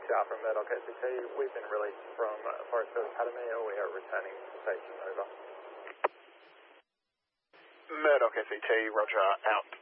Scout from Murdoch SCT. We've been released from Forest Hill Academy and we are returning to station, over. Murdoch SCT, roger, out.